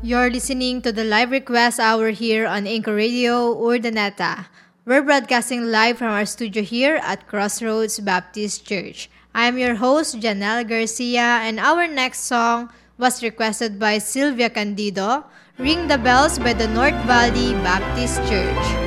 You're listening to the live request hour here on Anchor Radio Urdaneta. We're broadcasting live from our studio here at Crossroads Baptist Church. I'm your host, Janelle Garcia, and our next song was requested by Sylvia Candido, Ring the Bells by the North Valley Baptist Church.